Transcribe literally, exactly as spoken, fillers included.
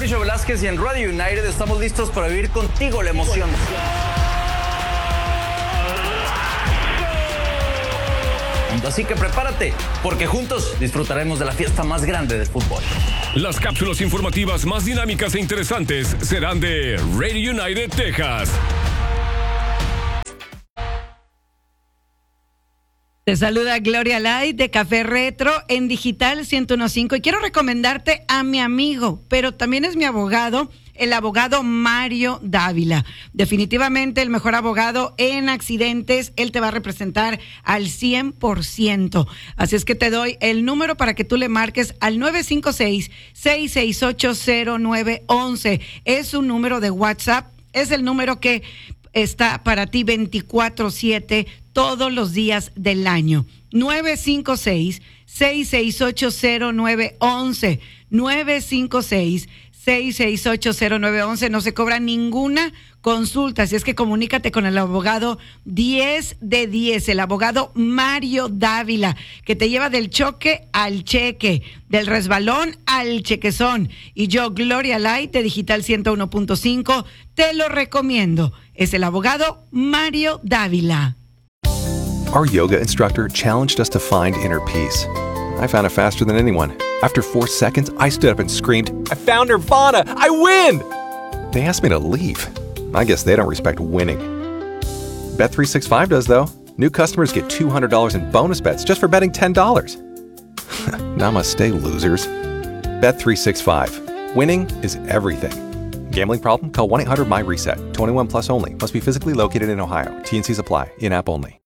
Mauricio Velázquez y en Radio United estamos listos para vivir contigo la emoción. Así que prepárate, porque juntos disfrutaremos de la fiesta más grande del fútbol. Las cápsulas informativas más dinámicas e interesantes serán de Radio United Texas. Te saluda Gloria Light de Café Retro en Digital ciento uno punto cinco y quiero recomendarte a mi amigo, pero también es mi abogado, el abogado Mario Dávila. Definitivamente el mejor abogado en accidentes. Él te va a representar al cien por ciento. Así es que te doy el número para que tú le marques al nueve cinco seis, seis seis ocho, cero nueve uno uno. Es un número de WhatsApp. Es el número que está para ti veinticuatro siete todos los días del año. nueve cinco seis, seis seis ocho, cero nueve uno uno. nueve cinco seis, seis seis ocho, cero nueve uno uno. No se cobra ninguna consulta, así es que comunícate con el abogado diez de diez, el abogado Mario Dávila, que te lleva del choque al cheque, del resbalón al chequezón. Y yo, Gloria Light de Digital ciento uno punto cinco, te lo recomiendo. Es el abogado Mario Dávila. Our yoga instructor challenged us to find inner peace. I found it faster than anyone. After four seconds, I stood up and screamed, "I found Nirvana! I win!" They asked me to leave. I guess they don't respect winning. Bet three sixty-five does, though. New customers get two hundred dollars in bonus bets just for betting ten dollars. Namaste, losers. Bet three sixty-five. Winning is everything. Gambling problem? Call one eight hundred M Y RESET. twenty-one plus only. Must be physically located in Ohio. T N Cs apply. In-app only.